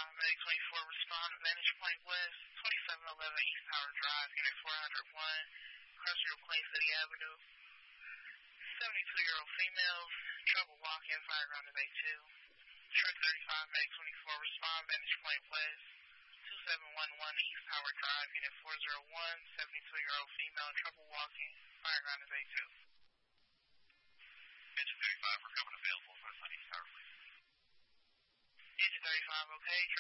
Medic 24, respond to Vantage Point West, 2711 East Howard Drive, Unit 401, Crossroad Plain City Avenue. 72-year-old female, trouble walking, fireground of A2. Truck 35, Medic 24, respond, Vantage Point West, 2711 East Howard Drive, Unit 401, 72-year-old female, trouble walking, fireground of A2. Engine 35, we're coming available for East Howard, please. Engine 35, okay.